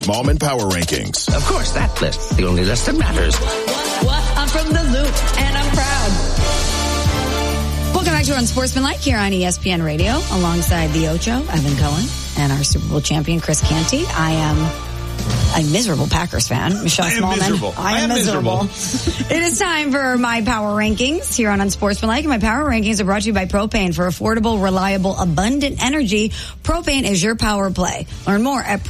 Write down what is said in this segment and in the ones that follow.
Ballman Power Rankings. Of course, that list. The only list that matters. What? I'm from the Loop, and I'm proud. Welcome back to Unsportsmanlike here on ESPN Radio, alongside the Ocho, Evan Cohen, and our Super Bowl champion, Chris Canty. I am a miserable Packers fan. Michelle Smallman. I am miserable. It is time for my Power Rankings here on Unsportsmanlike. My Power Rankings are brought to you by Propane. For affordable, reliable, abundant energy, Propane is your power play. Learn more at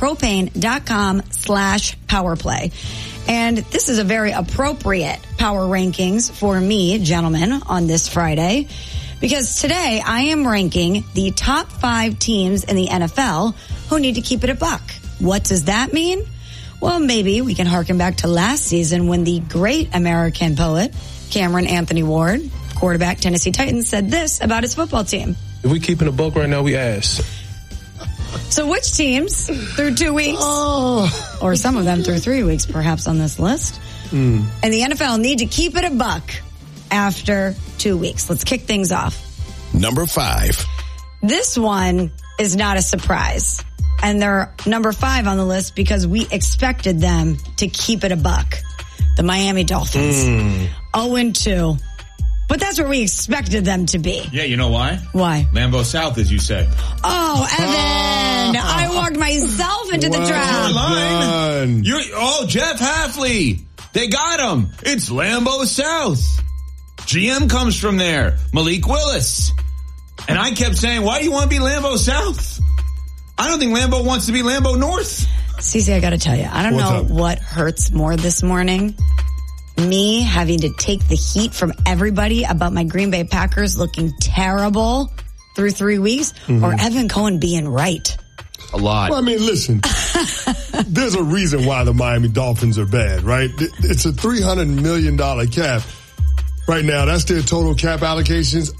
propane.com/powerplay. And this is a very appropriate Power Rankings for me, gentlemen, on this Friday. Because today I am ranking the top 5 teams in the NFL who need to keep it a buck. What does that mean? Well, maybe we can harken back to last season when the great American poet, Cameron Anthony Ward, quarterback Tennessee Titans, said this about his football team. If we keeping a buck right now, we ass. So which teams through 2 weeks, or some of them through 3 weeks perhaps on this list, and the NFL need to keep it a buck after 2 weeks? Let's kick things off. Number 5. This one is not a surprise. And they're number 5 on the list because we expected them to keep it a buck. The Miami Dolphins. 0-2. But that's where we expected them to be. Yeah, you know why? Why? Lambeau South, as you say. Oh, Evan! I walked myself into the trap. Jeff Hafley. They got him. It's Lambeau South. GM comes from there. Malik Willis. And I kept saying, why do you want to be Lambeau South? I don't think Lambeau wants to be Lambeau North. Cece, I got to tell you, I don't know what hurts more this morning. Me having to take the heat from everybody about my Green Bay Packers looking terrible through 3 weeks, or Evan Cohen being right. A lot. Well, I mean, listen, there's a reason why the Miami Dolphins are bad, right? It's a $300 million cap. Right now, that's their total cap allocations.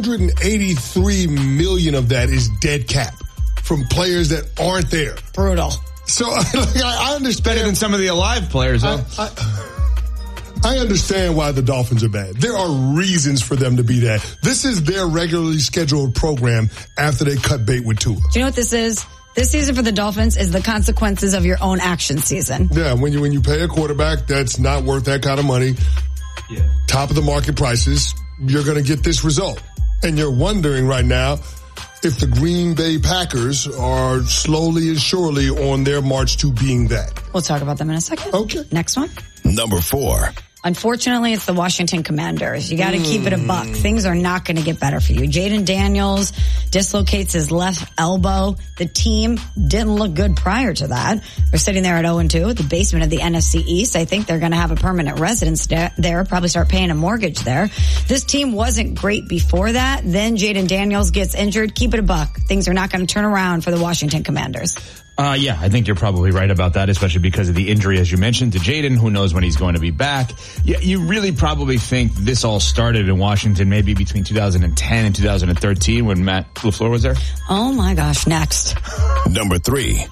$183 million of that is dead cap from players that aren't there. Brutal. So I understand. Better than some of the alive players, though. I understand why the Dolphins are bad. There are reasons for them to be that. This is their regularly scheduled program after they cut bait with Tua. Do you know what this is? This season for the Dolphins is the consequences of your own action season. Yeah, when you pay a quarterback that's not worth that kind of money, top of the market prices, you're going to get this result. And you're wondering right now if the Green Bay Packers are slowly and surely on their march to being that. We'll talk about them in a second. Okay. Next one. Number 4. Unfortunately, it's the Washington Commanders. You got to keep it a buck. Things are not going to get better for you. Jaden Daniels dislocates his left elbow. The team didn't look good prior to that. They're sitting there at 0-2 at the basement of the NFC East. I think they're going to have a permanent residence there, probably start paying a mortgage there. This team wasn't great before that. Then Jaden Daniels gets injured. Keep it a buck. Things are not going to turn around for the Washington Commanders. Yeah, I think you're probably right about that, especially because of the injury, as you mentioned, to Jaden. Who knows when he's going to be back? Yeah, you really probably think this all started in Washington maybe between 2010 and 2013 when Matt LaFleur was there? Oh, my gosh. Next. Number 3.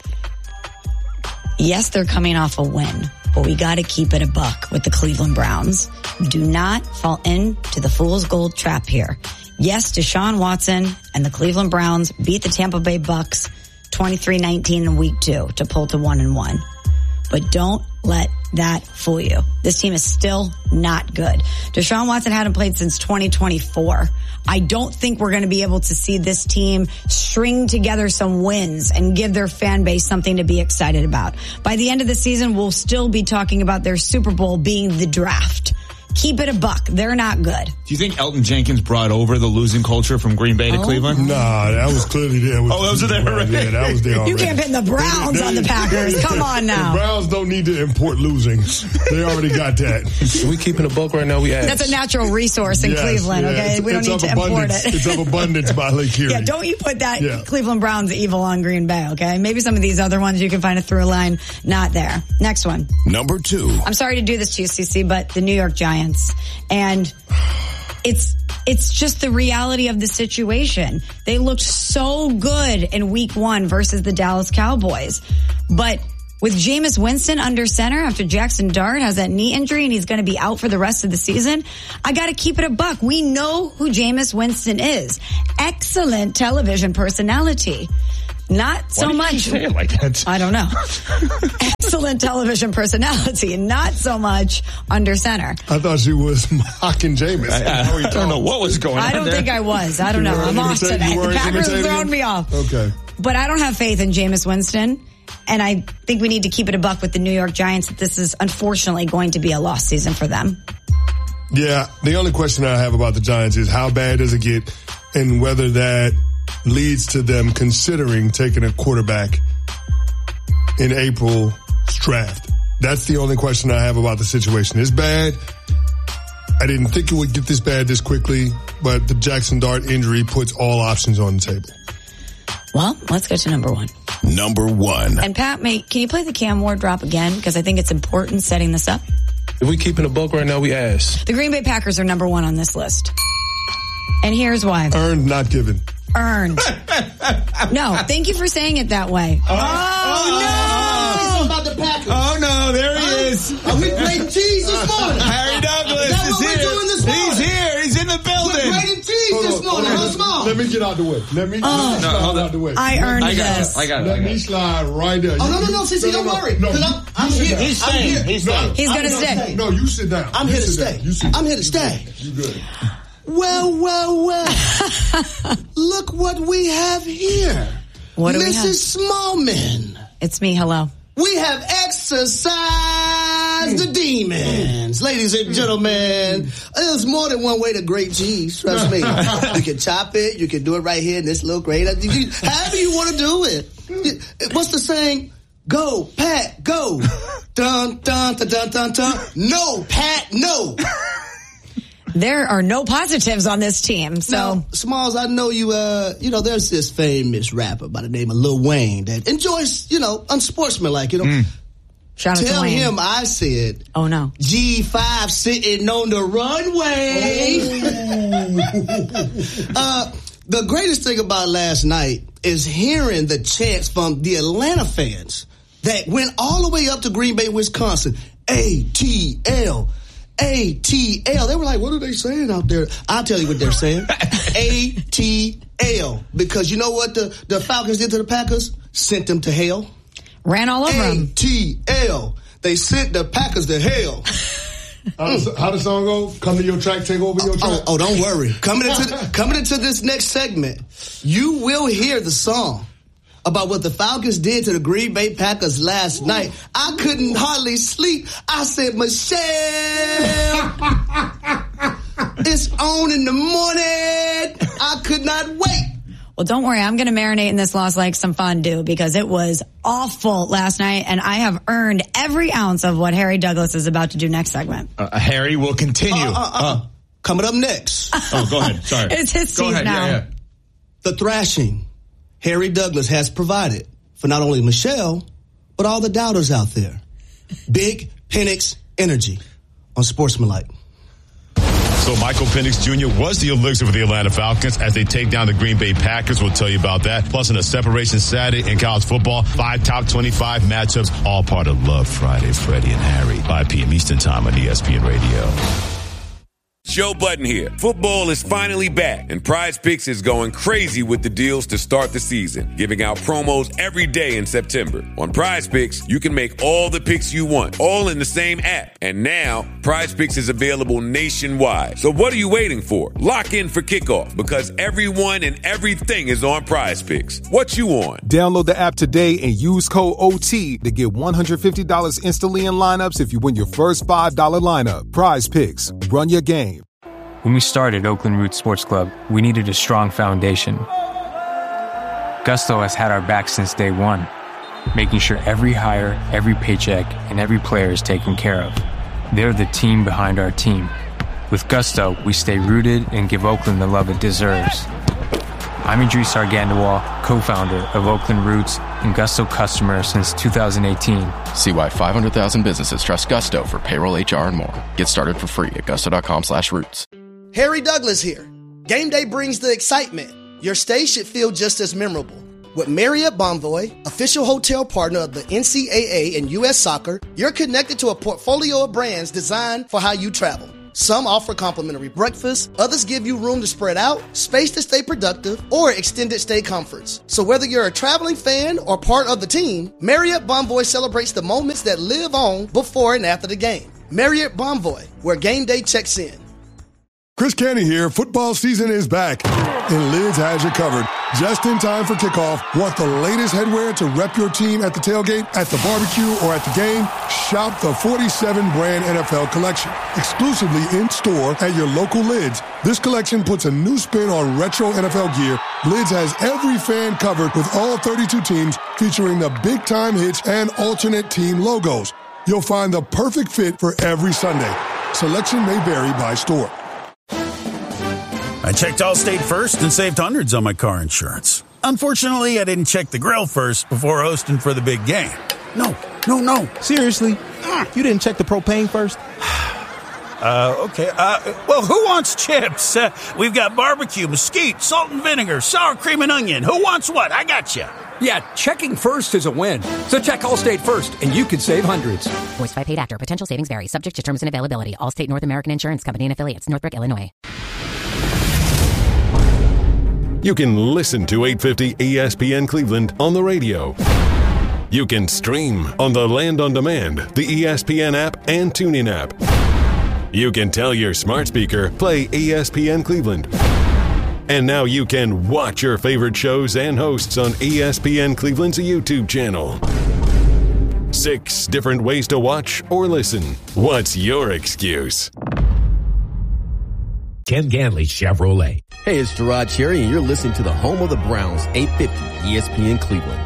Yes, they're coming off a win, but we got to keep it a buck with the Cleveland Browns. Do not fall into the fool's gold trap here. Yes, Deshaun Watson and the Cleveland Browns beat the Tampa Bay Bucks 23-19 in week 2 to pull to 1-1. But don't let that fool you. This team is still not good. Deshaun Watson hadn't played since 2024. I don't think we're going to be able to see this team string together some wins and give their fan base something to be excited about. By the end of the season, we'll still be talking about their Super Bowl being the draft. Keep it a buck. They're not good. Do you think Elton Jenkins brought over the losing culture from Green Bay to Cleveland? Nah, that was clearly there. That was there already. Yeah, that was there already. You can't pin the Browns on the Packers. Come on now. The Browns don't need to import losing. They already got that. We keeping a buck right now, we ass. That's a natural resource in Cleveland, okay? We don't need to import it. It's of abundance by Lake Erie. Yeah, don't you put that Cleveland Browns evil on Green Bay, okay? Maybe some of these other ones you can find a through line. Not there. Next one. Number 2. I'm sorry to do this to you, CC, but the New York Giants. And it's just the reality of the situation. They looked so good in week 1 versus the Dallas Cowboys. But with Jameis Winston under center after Jackson Dart has that knee injury and he's going to be out for the rest of the season, I got to keep it a buck. We know who Jameis Winston is. Excellent television personality. Not so much. You say it like that? I don't know. Excellent television personality, not so much under center. I thought she was mocking Jameis. I don't know what was going on. I don't think I was. I don't know. I'm off today. The Packers are throwing me off. Okay. But I don't have faith in Jameis Winston. And I think we need to keep it a buck with the New York Giants that this is unfortunately going to be a lost season for them. Yeah. The only question I have about the Giants is how bad does it get and whether that leads to them considering taking a quarterback in April's draft. That's the only question I have about the situation. It's bad. I didn't think it would get this bad this quickly, but the Jackson Dart injury puts all options on the table. Well, let's go to number one. Number one. And Pat, can you play the Cam Ward drop again? Because I think it's important setting this up. If we keeping a buck right now, we ass. The Green Bay Packers are number one on this list. And here's why. Earned, not given. Earned. No, thank you for saying it that way. Oh no! About the Packers. Oh no, there he is. Are we grating cheese this morning? Harry Douglas That's is what here. we're doing this morning. He's here. He's in the building. We're grating cheese this morning, huh, Small? Let me get out the way. Let me slide out the way. I earned this. I got it. Let me slide right there. Oh, no, CC, don't worry. No, I'm here. He's staying. He's staying. He's going to stay. No, you sit down. I'm here to stay. I'm here to stay. You good. Well. Look what we have here. What do we have? Mrs. Smallman. It's me. Hello. We have exercised the demons. Ladies and gentlemen, there's more than one way to grate cheese. Trust me. You can chop it. You can do it right here in this little grater. However you want to do it. What's the saying? Go, Pat, go. Dun, dun, dun, dun, dun, dun. No, Pat, no. There are no positives on this team. So, Now, Smalls, I know you, there's this famous rapper by the name of Lil Wayne that enjoys, unsportsmanlike, shout out to Tell Wayne. him I said, Oh no. G5 sitting on the runway. The greatest thing about last night is hearing the chants from the Atlanta fans that went all the way up to Green Bay, Wisconsin. ATL. ATL. They were like, what are they saying out there? I'll tell you what they're saying. ATL. Because you know what the Falcons did to the Packers? Sent them to hell. Ran all over them. ATL. They sent the Packers to hell. How the song go? Come to your track, take over your track. Oh, don't worry. Coming into this next segment, you will hear the song about what the Falcons did to the Green Bay Packers last night. I couldn't hardly sleep. I said, Michelle, it's on in the morning. I could not wait. Well, don't worry. I'm going to marinate in this loss like some fondue because it was awful last night, and I have earned every ounce of what Harry Douglas is about to do next segment. Harry will continue. Coming up next. Go ahead. Sorry. It's his team now. Yeah. The thrashing Harry Douglas has provided for not only Michelle, but all the doubters out there. Big Penix Energy on Sportsmanlike. So Michael Penix Jr. was the elixir for the Atlanta Falcons as they take down the Green Bay Packers. We'll tell you about that. Plus, in a separation Saturday in college football, 5 top 25 matchups, all part of Love Friday. Freddie and Harry, 5 p.m. Eastern Time on ESPN Radio. Joe Budden here. Football is finally back, and PrizePicks is going crazy with the deals to start the season, giving out promos every day in September. On PrizePicks, you can make all the picks you want, all in the same app. And now, PrizePicks is available nationwide. So what are you waiting for? Lock in for kickoff, because everyone and everything is on PrizePicks. What you on? Download the app today and use code OT to get $150 instantly in lineups if you win your first $5 lineup. PrizePicks. Run your game. When we started Oakland Roots Sports Club, we needed a strong foundation. Gusto has had our back since day one, making sure every hire, every paycheck, and every player is taken care of. They're the team behind our team. With Gusto, we stay rooted and give Oakland the love it deserves. I'm Idris Argandawal, co-founder of Oakland Roots and Gusto customer since 2018. See why 500,000 businesses trust Gusto for payroll, HR, and more. Get started for free at gusto.com/roots. Harry Douglas here. Game day brings the excitement. Your stay should feel just as memorable. With Marriott Bonvoy, official hotel partner of the NCAA and U.S. Soccer, you're connected to a portfolio of brands designed for how you travel. Some offer complimentary breakfast, others give you room to spread out, space to stay productive, or extended stay comforts. So whether you're a traveling fan or part of the team, Marriott Bonvoy celebrates the moments that live on before and after the game. Marriott Bonvoy, where game day checks in. Chris Canty here. Football season is back, and Lids has you covered. Just in time for kickoff. Want the latest headwear to rep your team at the tailgate, at the barbecue, or at the game? Shop the 47-brand NFL collection, exclusively in-store at your local Lids. This collection puts a new spin on retro NFL gear. Lids has every fan covered with all 32 teams, featuring the big-time hits and alternate team logos. You'll find the perfect fit for every Sunday. Selection may vary by store. I checked Allstate first and saved hundreds on my car insurance. Unfortunately, I didn't check the grill first before hosting for the big game. No. Seriously? You didn't check the propane first? Okay. Well, who wants chips? We've got barbecue, mesquite, salt and vinegar, sour cream and onion. Who wants what? I got you. Yeah, checking first is a win. So check Allstate first, and you could save hundreds. Voiced by paid actor. Potential savings vary. Subject to terms and availability. Allstate North American Insurance Company and Affiliates. Northbrook, Illinois. You can listen to 850 ESPN Cleveland on the radio. You can stream on the Land on Demand, the ESPN app, and TuneIn app. You can tell your smart speaker, play ESPN Cleveland. And now you can watch your favorite shows and hosts on ESPN Cleveland's YouTube channel. 6 different ways to watch or listen. What's your excuse? Ken Ganley Chevrolet. Hey, it's Gerard Cherry, and you're listening to the home of the Browns, 850 ESPN Cleveland.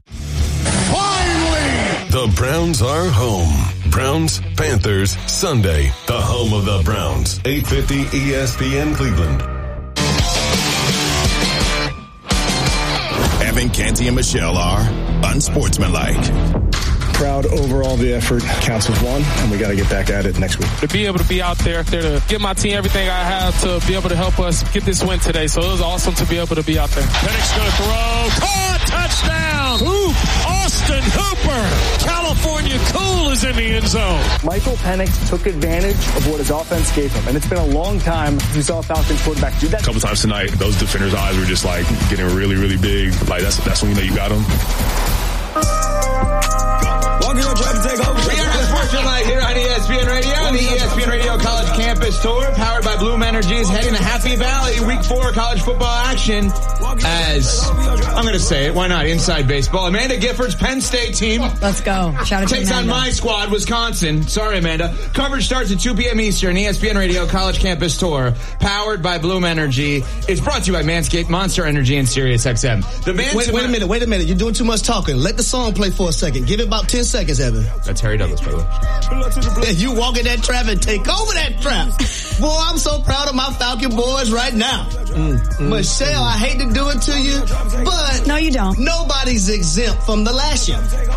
Finally! The Browns are home. Browns, Panthers, Sunday. The home of the Browns, 850 ESPN Cleveland. Evan, Canty, and Michelle are unsportsmanlike. Proud overall of the effort. Counts as one, and we got to get back at it next week. To be able to be out there to give my team everything I have to be able to help us get this win today. So it was awesome to be able to be out there. Penix going to throw. Caught! Touchdown! Hoop! Austin Hooper! California Cool is in the end zone. Michael Penix took advantage of what his offense gave him, and it's been a long time since we saw a Falcons quarterback do that. A couple times tonight, those defenders' eyes were just like getting really, really big. Like that's when you know you got them. Welcome to Drive and Take Over. We are on Sportsmanlike here on ESPN Radio. The ESPN Radio College Campus Tour, powered by Bloom Energy, is heading to Happy Valley. Week 4 college football action. As I'm going to say it, why not? Inside baseball. Amanda Gifford's Penn State team. Let's go. Shout out to takes Amanda. on my squad, Wisconsin. Sorry, Amanda. Coverage starts at 2 p.m. Eastern. ESPN Radio College Campus Tour, powered by Bloom Energy. It's brought to you by Manscaped, Monster Energy, and Sirius XM. Wait a minute. You're doing too much talking. Let the song play for a second. Give it about 10 seconds, Evan. That's Harry Douglas, by the way. You walk in that trap and take over that trap. Boy, I'm so proud of my Falcon boys right now. Michelle, I hate to do it to you, but no, you don't. Nobody's exempt from the lashing.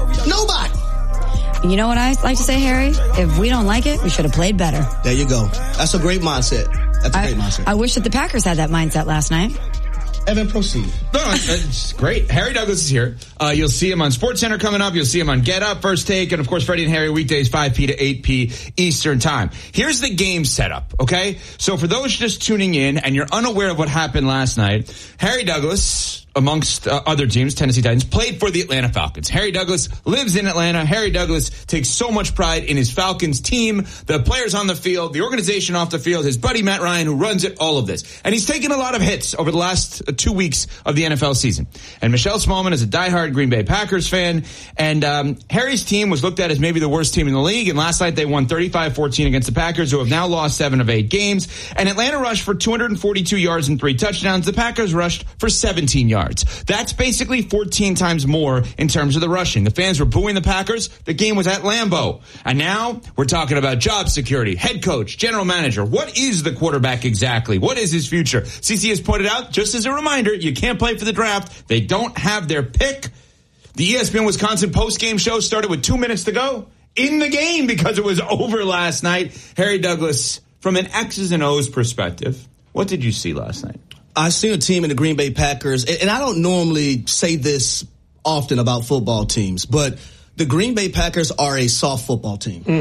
Nobody. You know what I like to say, Harry? If we don't like it, we should have played better. There you go. That's a great mindset. I wish that the Packers had that mindset last night. Evan, proceed. No, it's great. Harry Douglas is here. You'll see him on SportsCenter coming up. You'll see him on Get Up, First Take, and of course, Freddie and Harry weekdays 5p to 8p Eastern Time. Here's the game setup, okay? So for those just tuning in and you're unaware of what happened last night, Harry Douglas, amongst other teams, Tennessee Titans, played for the Atlanta Falcons. Harry Douglas lives in Atlanta. Harry Douglas takes so much pride in his Falcons team, the players on the field, the organization off the field, his buddy Matt Ryan, who runs it, all of this. And he's taken a lot of hits over the last 2 weeks of the NFL season. And Michelle Smallman is a diehard Green Bay Packers fan. And Harry's team was looked at as maybe the worst team in the league. And last night they won 35-14 against the Packers, who have now lost 7 of 8 games. And Atlanta rushed for 242 yards and 3 touchdowns. The Packers rushed for 17 yards. That's basically 14 times more in terms of the rushing. The fans were booing the Packers. The game was at Lambeau. And now we're talking about job security, head coach, general manager. What is the quarterback exactly? What is his future? CC has pointed out, just as a reminder, you can't play for the draft. They don't have their pick. The ESPN Wisconsin postgame show started with 2 minutes to go in the game because it was over last night. Harry Douglas, from an X's and O's perspective, what did you see last night? I see a team in the Green Bay Packers, and I don't normally say this often about football teams, but the Green Bay Packers are a soft football team.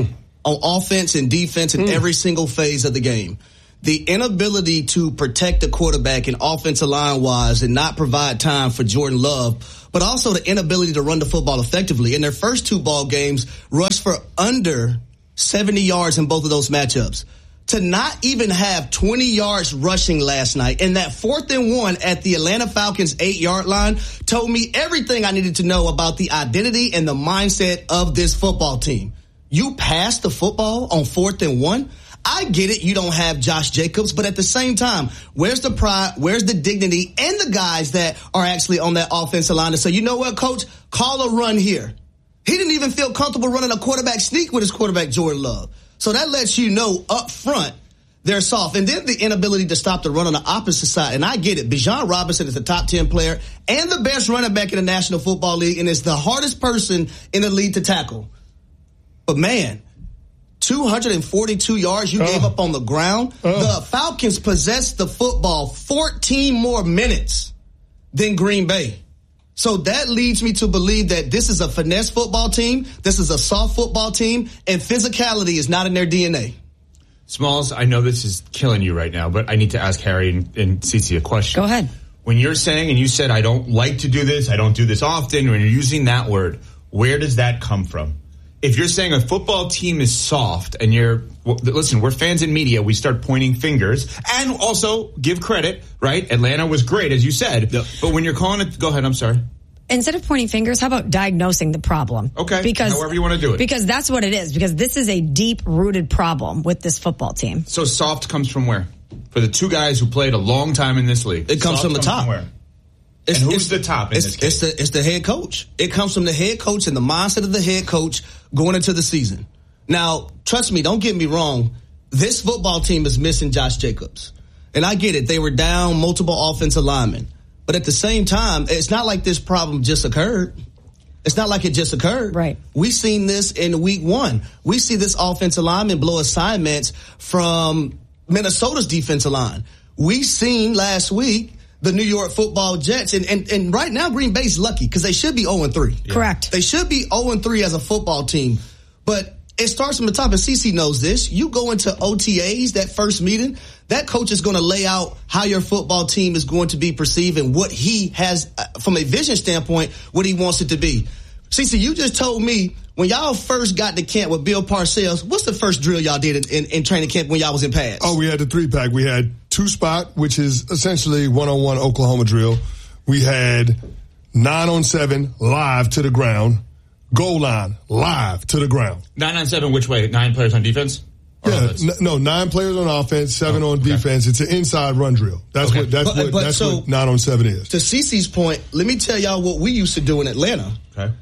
on offense and defense in every single phase of the game. The inability to protect the quarterback and offensive line-wise and not provide time for Jordan Love, but also the inability to run the football effectively. In their first 2 ball games, rushed for under 70 yards in both of those matchups. To not even have 20 yards rushing last night, and that 4th and 1 at the Atlanta Falcons 8-yard line told me everything I needed to know about the identity and the mindset of this football team. You pass the football on 4th and 1? I get it, you don't have Josh Jacobs, but at the same time, where's the pride, where's the dignity, and the guys that are actually on that offensive line to say, you know what, coach, call a run here. He didn't even feel comfortable running a quarterback sneak with his quarterback, Jordan Love. So that lets you know up front they're soft. And then the inability to stop the run on the opposite side. And I get it. Bijan Robinson is the top 10 player and the best running back in the National Football League and is the hardest person in the league to tackle. But, man, 242 yards you gave up on the ground. The Falcons possessed the football 14 more minutes than Green Bay. So that leads me to believe that this is a finesse football team, this is a soft football team, and physicality is not in their DNA. Smalls, I know this is killing you right now, but I need to ask Harry and Cece a question. Go ahead. When you're saying, and you said, I don't like to do this, I don't do this often, when you're using that word, where does that come from? If you're saying a football team is soft and listen, we're fans in media, we start pointing fingers and also give credit, right? Atlanta was great, as you said. Yep. But when you're calling it, go ahead, I'm sorry. Instead of pointing fingers, how about diagnosing the problem? Okay, however you want to do it. Because that's what it is, because this is a deep-rooted problem with this football team. So soft comes from where? For the 2 guys who played a long time in this league. It comes from the top. From where? And who's the top in this case? It's the head coach. It comes from the head coach and the mindset of the head coach going into the season. Now, trust me, don't get me wrong. This football team is missing Josh Jacobs. And I get it. They were down multiple offensive linemen. But at the same time, it's not like this problem just occurred. It's not like it just occurred. Right. We seen this in week 1. We see this offensive lineman blow assignments from Minnesota's defensive line. We seen last week the New York Football Jets. And right now, Green Bay's lucky because they should be 0-3. Yeah. Correct. They should be 0-3 as a football team. But it starts from the top, and CeCe knows this. You go into OTAs, that first meeting, that coach is going to lay out how your football team is going to be perceived and what he has, from a vision standpoint, what he wants it to be. CeCe, you just told me when y'all first got to camp with Bill Parcells, what's the first drill y'all did in training camp when y'all was in pads? Oh, we had the 3-pack. We had 2-spot, which is essentially one-on-one Oklahoma drill. We had 9-on-7 live to the ground, goal line live to the ground. 9-on-7 which way? 9 players on defense? Yeah, no, 9 players on offense, 7 on defense. It's an inside run drill. That's what 9-on-7 is. To CeCe's point, let me tell y'all what we used to do in Atlanta. Okay.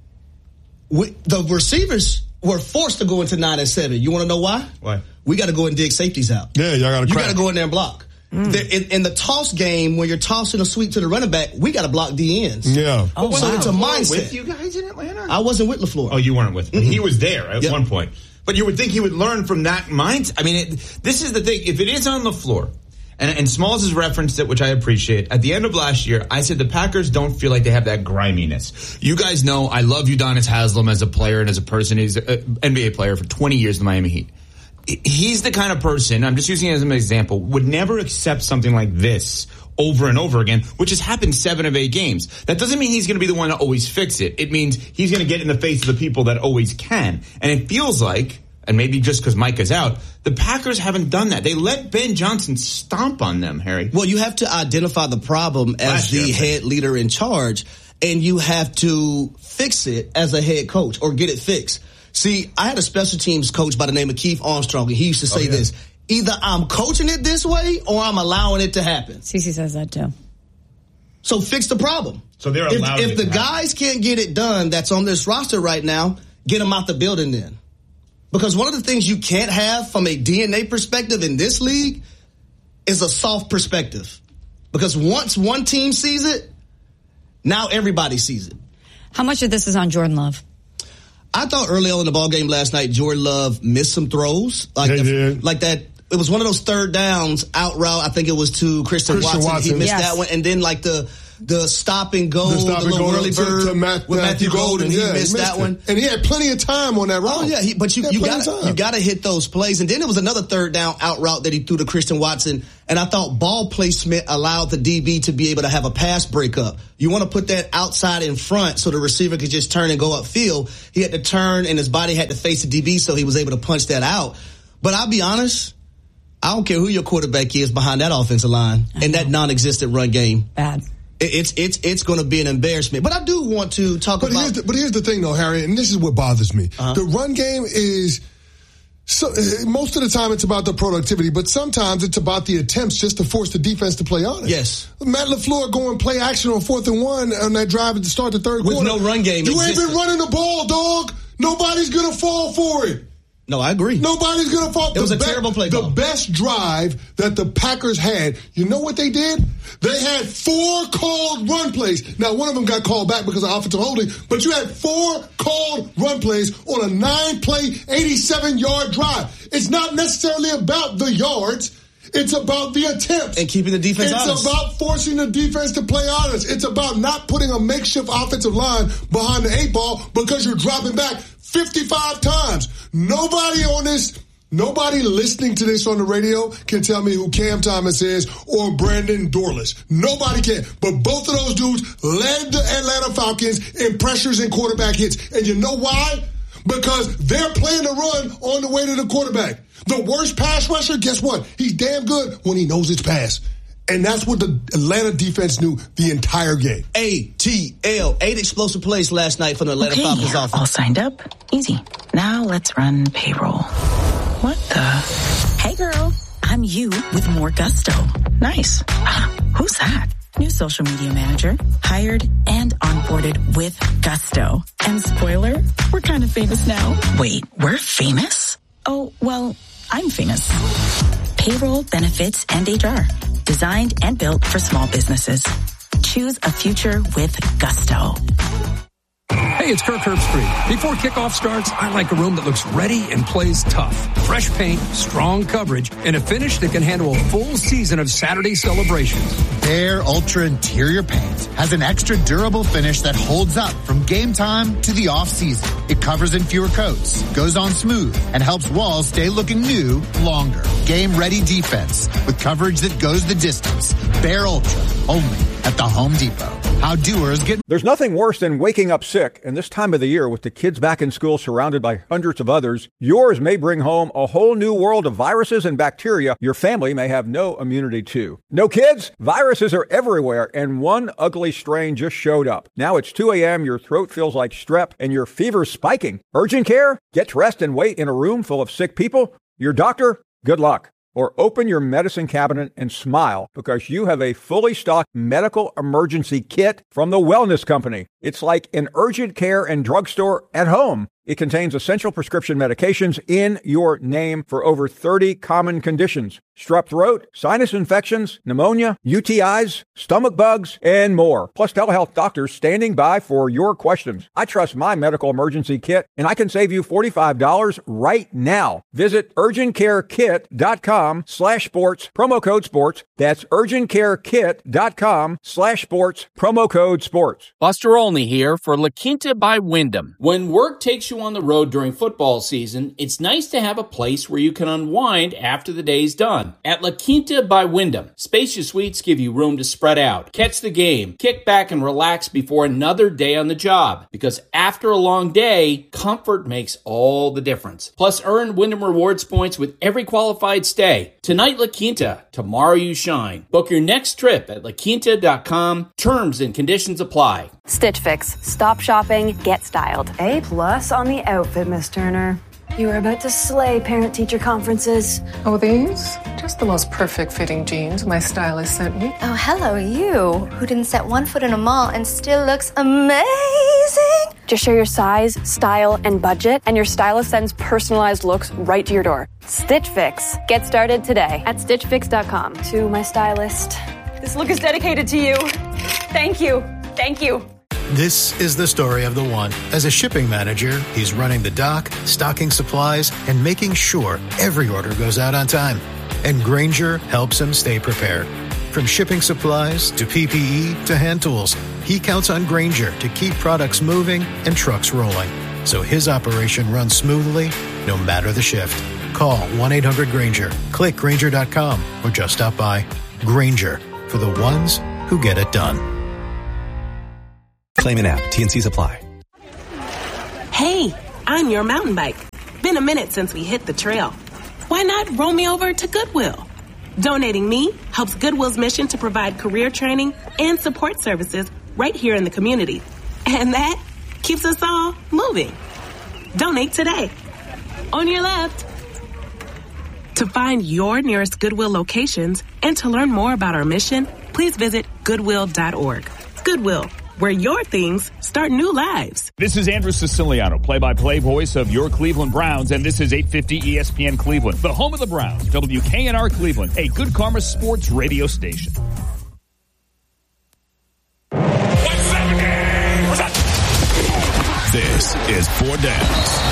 The receivers were forced to go into 9-7. You want to know why? Why? We got to go and dig safeties out. Yeah, y'all got to. You got to go in there and block. In the toss game, when you're tossing a sweep to the running back, we got to block the ends. Yeah. So it's a mindset. With you guys in Atlanta? I wasn't with LaFleur. Oh, you weren't with him. Mm-hmm. He was there at one point. But you would think he would learn from that mindset. I mean, this is the thing. If it is on the floor, and Smalls has referenced it, which I appreciate. At the end of last year, I said the Packers don't feel like they have that griminess. You guys know I love Udonis Haslem as a player and as a person. He's an NBA player for 20 years in the Miami Heat. He's the kind of person, I'm just using it as an example, would never accept something like this over and over again, which has happened 7 of 8 games. That doesn't mean he's going to be the one to always fix it. It means he's going to get in the face of the people that always can. And it feels like, and maybe just because Micah's out, the Packers haven't done that. They let Ben Johnson stomp on them, Harry. Well, you have to identify the problem as the head leader in charge, and you have to fix it as a head coach or get it fixed. See, I had a special teams coach by the name of Keith Armstrong, and he used to say this: either I'm coaching it this way or I'm allowing it to happen. CeCe says that too. So fix the problem. So they're allowing if the guys can't get it done that's on this roster right now, get them out the building then. Because one of the things you can't have from a DNA perspective in this league is a soft perspective. Because once one team sees it, now everybody sees it. How much of this is on Jordan Love? I thought early on in the ballgame last night, Jordan Love missed some throws. Like that. It was one of those third downs out route. I think it was to Christian Watson. He missed that one. And then like the the stop and go, the little early bird with Matthew Golden. He missed that one. And he had plenty of time on that route. Oh, yeah. But you got to hit those plays. And then there was another third down out route that he threw to Christian Watson. And I thought ball placement allowed the DB to be able to have a pass breakup. You want to put that outside in front so the receiver could just turn and go upfield. He had to turn and his body had to face the DB, so he was able to punch that out. But I'll be honest, I don't care who your quarterback is behind that offensive line and that non-existent run game. Bad. It's going to be an embarrassment. But I do want to talk about... But here's the thing, though, Harry, and this is what bothers me. The run game is... So, most of the time it's about the productivity, but sometimes it's about the attempts just to force the defense to play on it. Yes. Matt LaFleur going play action on 4th and 1 on that drive at the start of the third quarter. With no run game. You ain't been running the ball, dog. Nobody's going to fall for it. No, I agree. Nobody's going to fall. It was a terrible play call. The best drive that the Packers had, you know what they did? They had 4 called run plays. Now, one of them got called back because of offensive holding, but you had 4 called run plays on a 9-play, 87-yard drive. It's not necessarily about the yards. It's about the attempts. And keeping the defense honest. It's about forcing the defense to play honest. It's about not putting a makeshift offensive line behind the 8 ball because you're dropping back 55 times. Nobody listening to this on the radio can tell me who Cam Thomas is or Brandon Dorless. Nobody can. But both of those dudes led the Atlanta Falcons in pressures and quarterback hits. And you know why? Because they're playing the run on the way to the quarterback. The worst pass rusher, guess what? He's damn good when he knows it's pass. And that's what the Atlanta defense knew the entire game. ATL. 8 explosive plays last night from the Atlanta Falcons offense. All signed up? Easy. Now let's run payroll. What the? Hey, girl. I'm you with more gusto. Nice. Who's that? New social media manager. Hired and onboarded with gusto. And spoiler, we're kind of famous now. Wait, we're famous? Oh, well, I'm famous. Payroll, benefits, and HR. Designed and built for small businesses. Choose a future with gusto. Hey, it's Kirk Herbstreit. Before kickoff starts, I like a room that looks ready and plays tough. Fresh paint, strong coverage, and a finish that can handle a full season of Saturday celebrations. Behr Ultra Interior Paint has an extra durable finish that holds up from game time to the off-season. It covers in fewer coats, goes on smooth, and helps walls stay looking new longer. Game-ready defense with coverage that goes the distance. Behr Ultra, only at the Home Depot. How doers get... There's nothing worse than waking up sick, and this time of the year with the kids back in school surrounded by hundreds of others, yours may bring home a whole new world of viruses and bacteria your family may have no immunity to. No kids? Viruses are everywhere, and one ugly strain just showed up. Now it's 2 a.m., your throat feels like strep, and your fever's spiking. Urgent care? Get dressed and wait in a room full of sick people? Your doctor? Good luck. Or open your medicine cabinet and smile because you have a fully stocked medical emergency kit from the Wellness Company. It's like an urgent care and drugstore at home. It contains essential prescription medications in your name for over 30 common conditions. Strep throat, sinus infections, pneumonia, UTIs, stomach bugs, and more. Plus telehealth doctors standing by for your questions. I trust my medical emergency kit, and I can save you $45 right now. Visit urgentcarekit.com/sports, promo code sports. That's urgentcarekit.com/sports, promo code sports. Buster Olney here for La Quinta by Wyndham. When work takes you on the road during football season, it's nice to have a place where you can unwind after the day's done. At La Quinta by Wyndham, spacious suites give you room to spread out, catch the game, kick back and relax before another day on the job. Because after a long day, comfort makes all the difference. Plus, earn Wyndham Rewards points with every qualified stay. Tonight, La Quinta. Tomorrow, you shine. Book your next trip at laquinta.com. Terms and conditions apply. Stitch Fix. Stop shopping, get styled. A+ on the outfit, Miss Turner. You are about to slay parent-teacher conferences. Oh, these? Just the most perfect fitting jeans my stylist sent me. Oh, hello, you, who didn't set one foot in a mall and still looks amazing. Just share your size, style, and budget, and your stylist sends personalized looks right to your door. Stitch Fix. Get started today at StitchFix.com. To my stylist, this look is dedicated to you. Thank you. Thank you. This is the story of the one. As a shipping manager, he's running the dock, stocking supplies, and making sure every order goes out on time. And Grainger helps him stay prepared. From shipping supplies to PPE to hand tools, he counts on Grainger to keep products moving and trucks rolling, so his operation runs smoothly no matter the shift. Call 1-800-GRAINGER, click Grainger.com, or just stop by. Grainger, for the ones who get it done. Claim an app. TNCs apply. Hey, I'm your mountain bike. Been a minute since we hit the trail. Why not roll me over to Goodwill? Donating me helps Goodwill's mission to provide career training and support services right here in the community. And that keeps us all moving. Donate today. On your left. To find your nearest Goodwill locations and to learn more about our mission, please visit Goodwill.org. Goodwill, where your things start new lives. This is Andrew Siciliano, play-by-play voice of your Cleveland Browns, and this is 850 ESPN Cleveland, the home of the Browns, WKNR Cleveland, a Good Karma sports radio station. This is 4 Downs.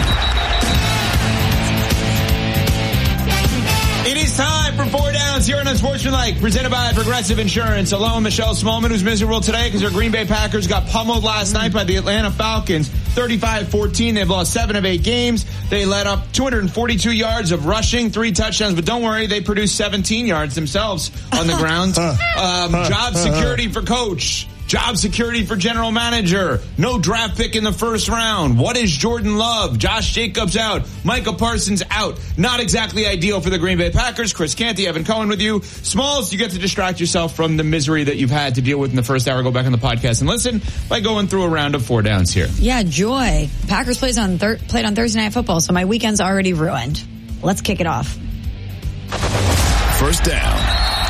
It is time for 4 Downs here on Unsportsmanlike, presented by Progressive Insurance. Alone, Michelle Smallman, who's miserable today because her Green Bay Packers got pummeled last night by the Atlanta Falcons, 35-14. They've lost 7 of 8 games. They let up 242 yards of rushing, 3 touchdowns. But don't worry, they produced 17 yards themselves on the ground. Job security for coach. Job security for general manager. No draft pick in the first round. What is Jordan Love? Josh Jacobs out. Micah Parsons out. Not exactly ideal for the Green Bay Packers. Chris Canty, Evan Cohen with you. Smalls, you get to distract yourself from the misery that you've had to deal with in the first hour. Go back on the podcast and listen by going through a round of 4 Downs here. Yeah, joy. Packers played on Thursday Night Football, so my weekend's already ruined. Let's kick it off. First down.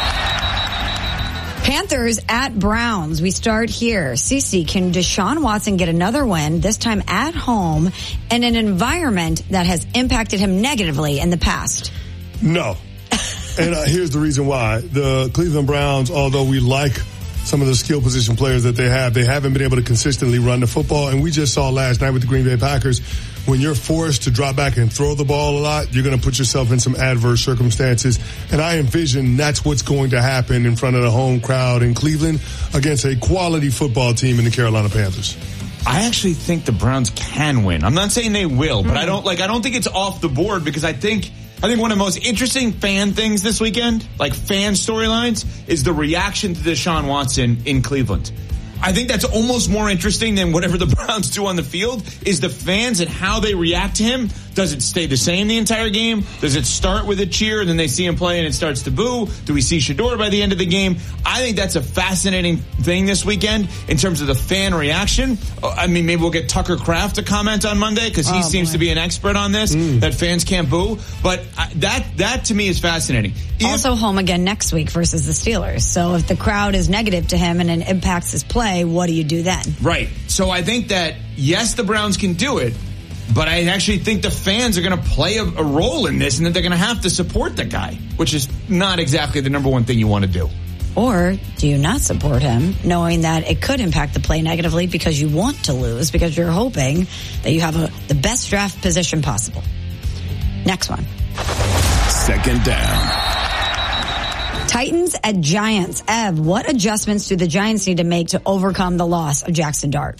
Panthers at Browns. We start here. CeCe, can Deshaun Watson get another win, this time at home, in an environment that has impacted him negatively in the past? No. And here's the reason why. The Cleveland Browns, although we like some of the skill position players that they haven't been able to consistently run the football. And we just saw last night with the Green Bay Packers, when you're forced to drop back and throw the ball a lot, you're going to put yourself in some adverse circumstances. And I envision that's what's going to happen in front of the home crowd in Cleveland against a quality football team in the Carolina Panthers. I actually think the Browns can win. I'm not saying they will, but I don't think it's off the board, because I think one of the most interesting fan things this weekend, like fan storylines, is the reaction to Deshaun Watson in Cleveland. I think that's almost more interesting than whatever the Browns do on the field, is the fans and how they react to him. Does it stay the same the entire game? Does it start with a cheer and then they see him play and it starts to boo? Do we see Shedeur by the end of the game? I think that's a fascinating thing this weekend in terms of the fan reaction. I mean, maybe we'll get Tucker Kraft to comment on Monday, because he seems to be an expert on this, that fans can't boo. But that to me is fascinating. Also home again next week versus the Steelers. So if the crowd is negative to him and it impacts his play, what do you do then? Right. So I think that, yes, the Browns can do it, but I actually think the fans are going to play a role in this, and that they're going to have to support the guy, which is not exactly the number one thing you want to do. Or do you not support him, knowing that it could impact the play negatively because you want to lose, because you're hoping that you have the best draft position possible? Next one. Second down. Titans at Giants. Ev, what adjustments do the Giants need to make to overcome the loss of Jackson Dart?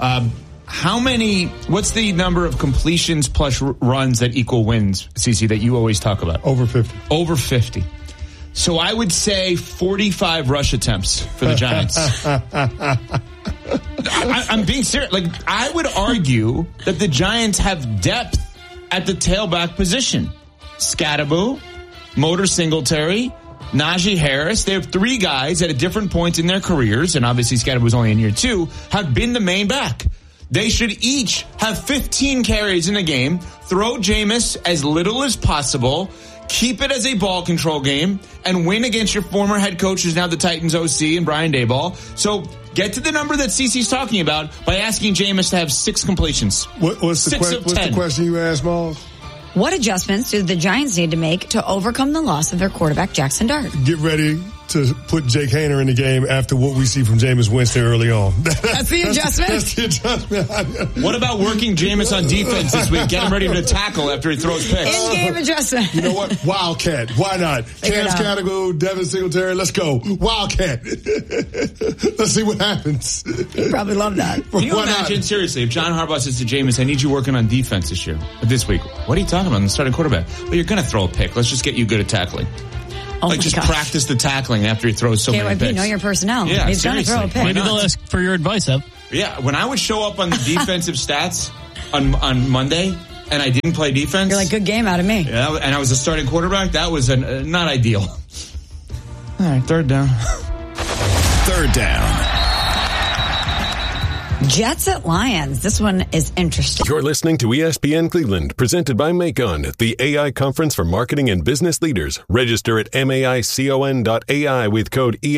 What's the number of completions plus runs that equal wins, CeCe, that you always talk about? Over 50. Over 50. So I would say 45 rush attempts for the Giants. I'm being serious. I would argue that the Giants have depth at the tailback position. Scatterbo, Motor Singletary, Najee Harris. They have 3 guys at different points in their careers, and obviously Scatterbo's only in year 2, have been the main back. They should each have 15 carries in a game, throw Jameis as little as possible, keep it as a ball control game, and win against your former head coach, who's now the Titans OC, and Brian Daboll. So get to the number that CeCe's talking about by asking Jameis to have 6 completions. What's the question you asked, Miles? What adjustments do the Giants need to make to overcome the loss of their quarterback, Jackson Dart? Get ready to put Jake Haener in the game after what we see from Jameis Winston early on. That's the adjustment? That's the adjustment. What about working Jameis on defense this week? Get him ready to tackle after he throws picks. In-game adjustment. You know what? Wildcat. Why not? Cam's Catagoo, Devin Singletary. Let's go. Wildcat. Let's see what happens. You probably love that. Can you imagine, seriously, if John Harbaugh says to Jameis, I need you working on defense this week. What are you talking about? The starting quarterback. Well, you're going to throw a pick. Let's just get you good at tackling. Just practice the tackling after he throws so many picks. Know your personnel. Yeah, he's going to throw a pick. Maybe they'll ask for your advice, Ev. Yeah, when I would show up on the defensive stats on Monday and I didn't play defense. You're like, good game out of me. Yeah, and I was a starting quarterback. That was not ideal. All right, third down. Third down. Jets at Lions. This one is interesting. You're listening to ESPN Cleveland, presented by Macon, the AI conference for marketing and business leaders. Register at maicon.ai with code